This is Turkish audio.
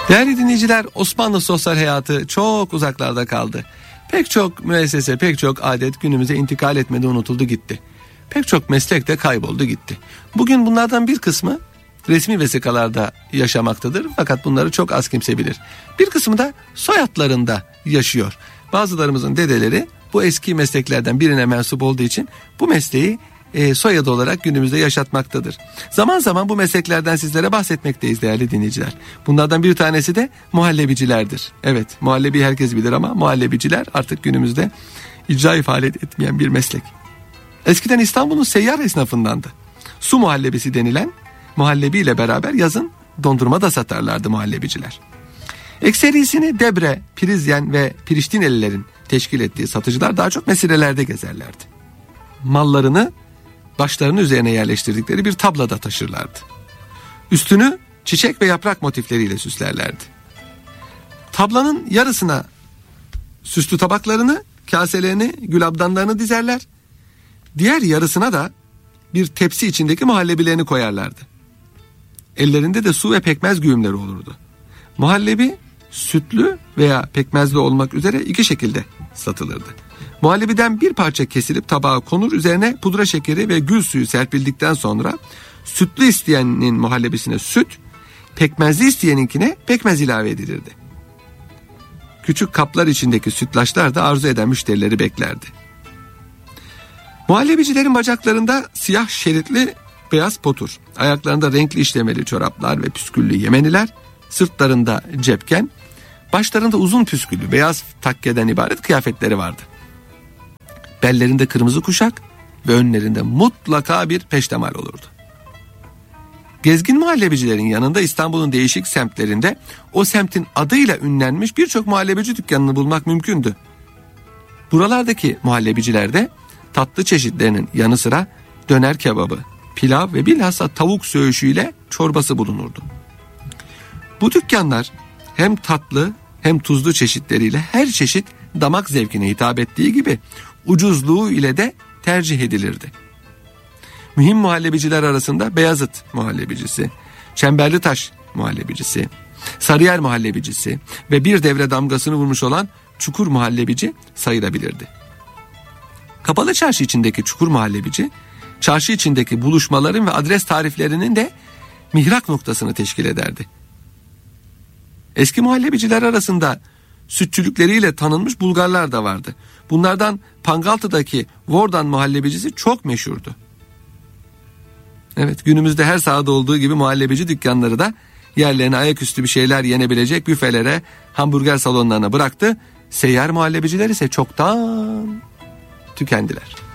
Değerli dinleyiciler, Osmanlı sosyal hayatı çok uzaklarda kaldı. Pek çok müessese, pek çok adet günümüze intikal etmedi, unutuldu gitti. Pek çok meslek de kayboldu gitti. Bugün bunlardan bir kısmı resmi vesikalarda yaşamaktadır, fakat bunları çok az kimse bilir. Bir kısmı da soyadlarında yaşıyor. Bazılarımızın dedeleri bu eski mesleklerden birine mensup olduğu için bu mesleği soyadı olarak günümüzde yaşatmaktadır. Zaman zaman bu mesleklerden sizlere bahsetmekteyiz değerli dinleyiciler. Bunlardan bir tanesi de muhallebicilerdir. Evet, muhallebi herkes bilir ama muhallebiciler artık günümüzde icra faaliyet etmeyen bir meslek. Eskiden İstanbul'un seyyar esnafındandı. Su muhallebisi denilen muhallebi ile beraber yazın dondurma da satarlardı muhallebiciler. Ekserisini Debre, Prizyen ve Priştinelilerin teşkil ettiği satıcılar daha çok mesirelerde gezerlerdi. Mallarını başlarının üzerine yerleştirdikleri bir tablada taşırlardı. Üstünü çiçek ve yaprak motifleriyle süslerlerdi. Tablanın yarısına süslü tabaklarını, kaselerini, gülabdanlarını dizerler. Diğer yarısına da bir tepsi içindeki muhallebilerini koyarlardı. Ellerinde de su ve pekmez güğümleri olurdu. Muhallebi sütlü veya pekmezli olmak üzere iki şekilde satılırdı. Muhallebiden bir parça kesilip tabağa konur, üzerine pudra şekeri ve gül suyu serpildikten sonra sütlü isteyenin muhallebisine süt, pekmezli isteyeninkine pekmez ilave edilirdi. Küçük kaplar içindeki sütlaçlar da arzu eden müşterileri beklerdi. Muhallebicilerin bacaklarında siyah şeritli beyaz potur, ayaklarında renkli işlemeli çoraplar ve püsküllü yemeniler, sırtlarında cepken, başlarında uzun püsküllü beyaz takkeden ibaret kıyafetleri vardı. Bellerinde kırmızı kuşak ve önlerinde mutlaka bir peştemal olurdu. Gezgin muhallebicilerin yanında İstanbul'un değişik semtlerinde o semtin adıyla ünlenmiş birçok muhallebici dükkanını bulmak mümkündü. Buralardaki muhallebicilerde tatlı çeşitlerinin yanı sıra döner kebabı, pilav ve bilhassa tavuk söğüşüyle çorbası bulunurdu. Bu dükkanlar hem tatlı hem tuzlu çeşitleriyle her çeşit damak zevkine hitap ettiği gibi ucuzluğu ile de tercih edilirdi. Mühim muhallebiciler arasında Beyazıt muhallebicisi, Çemberlitaş muhallebicisi, Sarıyer muhallebicisi ve bir devre damgasını vurmuş olan Çukur muhallebici sayılabilirdi. Kapalı çarşı içindeki Çukur muhallebici, çarşı içindeki buluşmaların ve adres tariflerinin de mihrak noktasını teşkil ederdi. Eski muhallebiciler arasında sütçülükleriyle tanınmış Bulgarlar da vardı. Bunlardan Pangaltı'daki Vordan muhallebicisi çok meşhurdu. Evet, günümüzde her sahada olduğu gibi muhallebici dükkanları da yerlerine ayaküstü bir şeyler yenebilecek büfelere, hamburger salonlarına bıraktı. Seyyar muhallebiciler ise çoktan tükendiler.